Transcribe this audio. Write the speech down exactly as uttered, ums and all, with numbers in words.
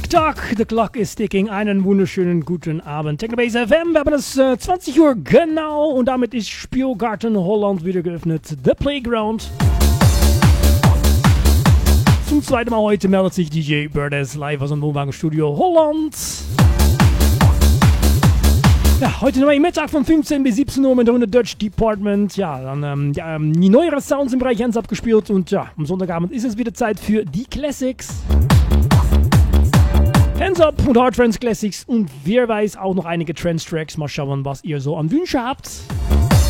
Tick-Tock, the clock is ticking. Einen wunderschönen guten Abend. Technobase F M, wir haben es äh, zwanzig Uhr genau und damit ist Spielgarten Holland wieder geöffnet. The Playground. Zum zweiten Mal heute meldet sich D J Birdes live aus dem Wohnwagenstudio Holland. Ja, heute noch im Mittag von fünfzehn bis siebzehn Uhr mit der Runde Dutch Department. Ja, dann ähm, ja, die neueren Sounds im Bereich Hands abgespielt und ja, am Sonntagabend ist es wieder Zeit für die Classics. Hands Up und Hard Trance Classics und wer weiß auch noch einige Trance Tracks. Mal schauen, was ihr so an Wünsche habt.